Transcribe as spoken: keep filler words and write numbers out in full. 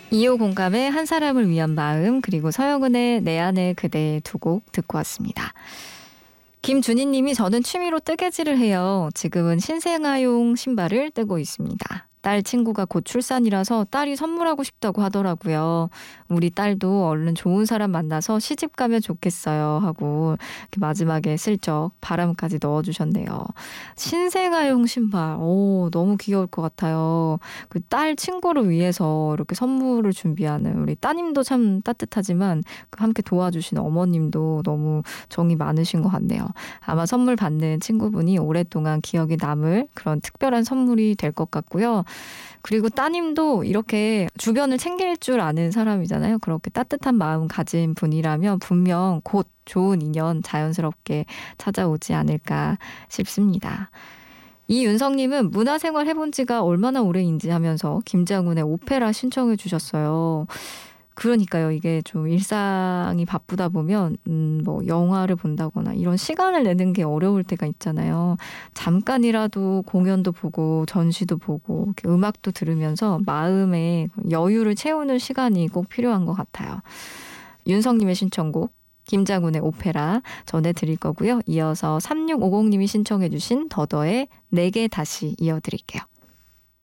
이호 공감의 한 사람을 위한 마음, 그리고 서영은의 내 안에 그대 두 곡 듣고 왔습니다. 김준희님이 저는 취미로 뜨개질을 해요. 지금은 신생아용 신발을 뜨고 있습니다. 딸 친구가 곧 출산이라서 딸이 선물하고 싶다고 하더라고요. 우리 딸도 얼른 좋은 사람 만나서 시집 가면 좋겠어요 하고 이렇게 마지막에 슬쩍 바람까지 넣어주셨네요. 신생아용 신발, 오 너무 귀여울 것 같아요. 그 딸 친구를 위해서 이렇게 선물을 준비하는 우리 따님도 참 따뜻하지만 함께 도와주시는 어머님도 너무 정이 많으신 것 같네요. 아마 선물 받는 친구분이 오랫동안 기억에 남을 그런 특별한 선물이 될 것 같고요. 그리고 따님도 이렇게 주변을 챙길 줄 아는 사람이잖아요. 그렇게 따뜻한 마음 가진 분이라면 분명 곧 좋은 인연 자연스럽게 찾아오지 않을까 싶습니다. 이윤성님은 문화생활 해본 지가 얼마나 오래인지 하면서 김장훈의 오페라 신청해 주셨어요. 그러니까요. 이게 좀 일상이 바쁘다 보면 음, 뭐 영화를 본다거나 이런 시간을 내는 게 어려울 때가 있잖아요. 잠깐이라도 공연도 보고 전시도 보고 이렇게 음악도 들으면서 마음의 여유를 채우는 시간이 꼭 필요한 것 같아요. 윤성님의 신청곡 김장훈의 오페라 전해드릴 거고요. 이어서 삼육오공님이 신청해 주신 더더의 내게 다시 이어드릴게요.